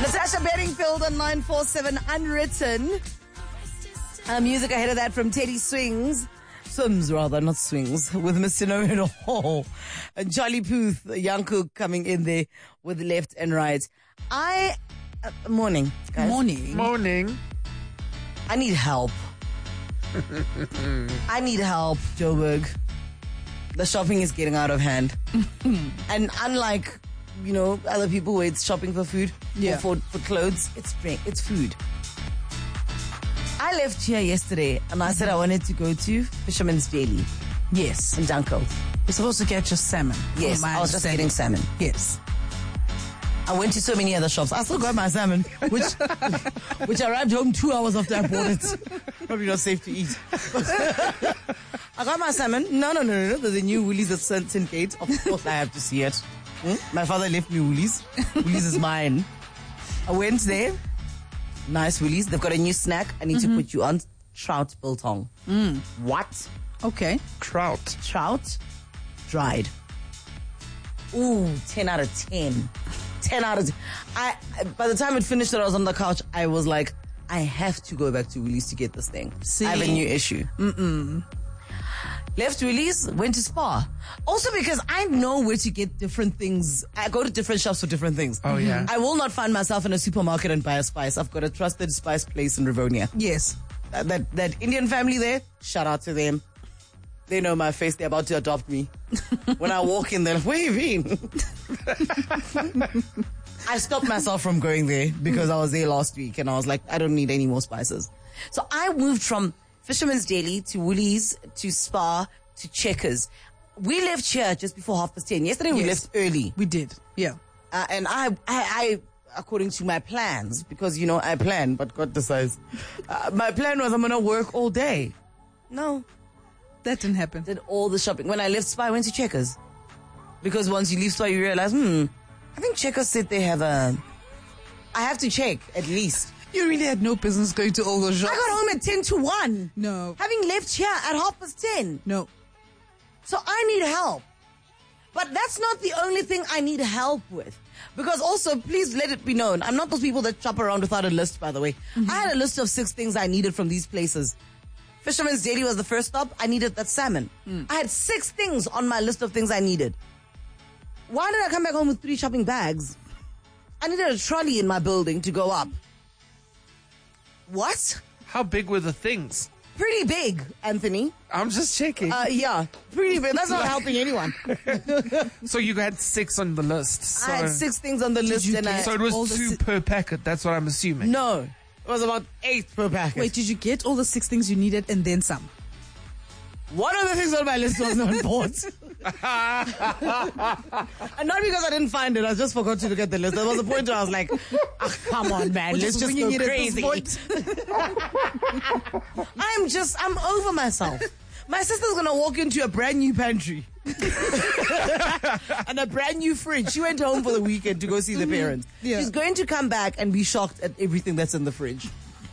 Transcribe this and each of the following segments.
Natasha Bedingfield on 947 Unwritten. Music ahead of that from Teddy Swims, not swings, with Mr. Know-It-All. And Charlie Puth, Young Cook coming in there with left and right. Morning, guys. Morning. I need help. Joburg. The shopping is getting out of hand. And unlike, other people where it's shopping for food, or for clothes, it's food. I left here yesterday and I said I wanted to go to Fisherman's Daily. Yes. In Dunkel. You're supposed to get your salmon. Yes, I was just getting salmon. Yes. I went to so many other shops. I still got my salmon, which arrived home 2 hours after I bought it. Probably not safe to eat. I got my salmon. No. There's a new Woolies at St. Gate. Of course I have to see it. My father left me Woolies. Woolies is mine. I went there. Nice Woolies. They've got a new snack. I need to put you on. Trout biltong. What? Okay. Trout. Dried. Ooh, 10 out of 10. 10 out of 10. By the time it finished and I was on the couch, I was like, I have to go back to Woolies to get this thing. See? I have a new issue. Left Woolies, went to Spar. Also because I know where to get different things. I go to different shops for different things. Oh, yeah. I will not find myself in a supermarket and buy a spice. I've got a trusted spice place in Rivonia. Yes. That Indian family there, shout out to them. They know my face. They're about to adopt me. When I walk in, they're like, where you been? I stopped myself from going there because I was there last week and I was like, I don't need any more spices. So I moved from Fisherman's Daily to Woolies to Spar to Checkers. We left here just before 10:30. Yesterday we left early. We did. Yeah. And I according to my plans, because I plan, but God decides. My plan was I'm going to work all day. No. That didn't happen. Did all the shopping. When I left Spar, I went to Checkers. Because once you leave Spar, you realize, I think Checkers said they have I have to check, at least. You really had no business going to all those shops. I got home at 10 to 1. No. Having left here at 10:30. No. So I need help. But that's not the only thing I need help with. Because also, please let it be known, I'm not those people that shop around without a list, by the way. I had a list of 6 things I needed from these places. Fisherman's Daily was the first stop. I needed that salmon. I had 6 things on my list of things I needed. Why did I come back home with 3 shopping bags? I needed a trolley in my building to go up. What? How big were the things? Pretty big, Anthony. I'm just checking. Yeah, pretty big. That's not helping anyone. So you had 6 on the list. So I had 6 things on the list. So it was 2 per packet. That's what I'm assuming. No, it was about 8 per packet. Wait, did you get all the 6 things you needed and then some? One of the things on my list was not bought. And not because I didn't find it, I just forgot to look at the list. There was a point where I was like, come on, man, let's just go crazy. I'm over myself. My sister's going to walk into a brand new pantry and a brand new fridge. She went home for the weekend to go see the parents. Yeah. She's going to come back and be shocked at everything that's in the fridge.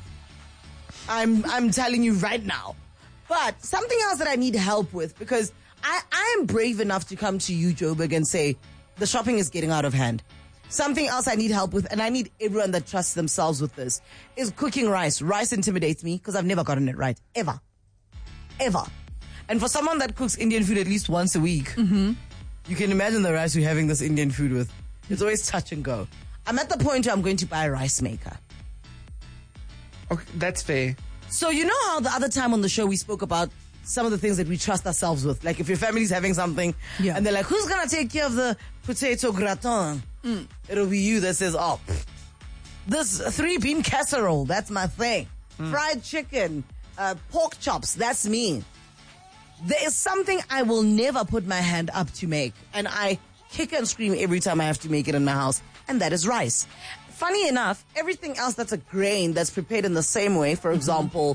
I'm telling you right now. But something else that I need help with, because I am brave enough to come to you, Joburg, and say, the shopping is getting out of hand. Something else I need help with, and I need everyone that trusts themselves with this, is cooking rice. Rice intimidates me because I've never gotten it right. Ever. And for someone that cooks Indian food at least once a week, you can imagine the rice we're having this Indian food with. It's always touch and go. I'm at the point where I'm going to buy a rice maker. Okay, that's fair. So you know how the other time on the show we spoke about some of the things that we trust ourselves with? Like if your family's having something and they're like, who's going to take care of the potato gratin? It'll be you that says, this 3-bean casserole, that's my thing. Fried chicken, pork chops, that's me. There is something I will never put my hand up to make. And I kick and scream every time I have to make it in my house. And that is rice. Funny enough, everything else that's a grain that's prepared in the same way, for example,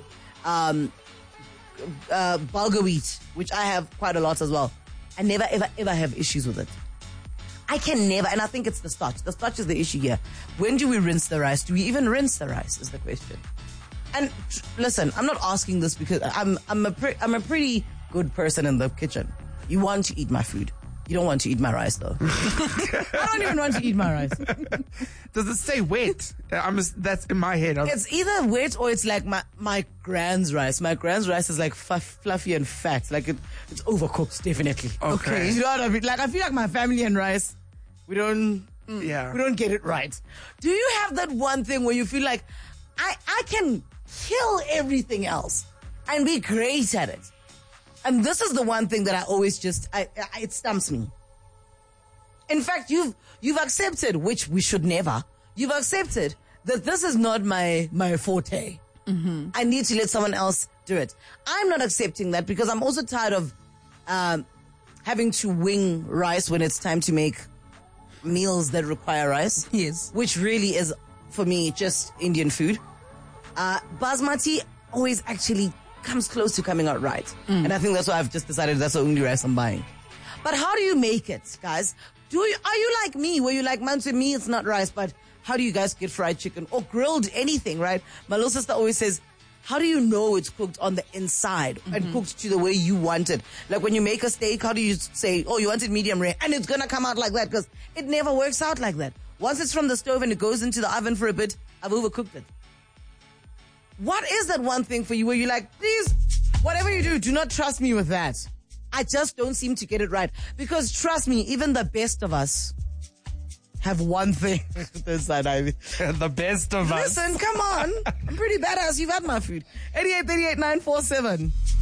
bulgur wheat, which I have quite a lot as well, I never, ever have issues with it. I can never, and I think it's the starch. The starch is the issue here. When do we rinse the rice? Do we even rinse the rice is the question. And listen, I'm not asking this because I'm a pretty good person in the kitchen. You want to eat my food. You don't want to eat my rice, though. I don't even want to eat my rice. Does it stay wet? That's in my head. It's either wet or it's like my grand's rice. My grand's rice is like fluffy and fat. Like it's overcooked, definitely. Okay. You know what I mean? Like I feel like my family and rice, we don't get it right. Do you have that one thing where you feel like I can kill everything else and be great at it? And this is the one thing that I always it stumps me. In fact, you've accepted, which we should never. You've accepted that this is not my forte. Mm-hmm. I need to let someone else do it. I'm not accepting that because I'm also tired of having to wing rice when it's time to make meals that require rice. Yes. Which really is, for me, just Indian food. Basmati always actually comes close to coming out right. And I think that's why I've just decided that's the only rice I'm buying. But how do you make it, guys? Are you like me, where you're like, man, to me it's not rice, but how do you guys get fried chicken or grilled anything, right? My little sister always says, how do you know it's cooked on the inside and cooked to the way you want it? Like when you make a steak, how do you say, oh, you want it medium rare and it's gonna come out like that? Because it never works out like that. Once it's from the stove and it goes into the oven for a bit, I've overcooked it. What is that one thing for you where you're like, please, whatever you do not trust me with that. I just don't seem to get it right. Because trust me, even the best of us have one thing. The best of us. Listen, come on. I'm pretty badass. You've had my food. 8838 947.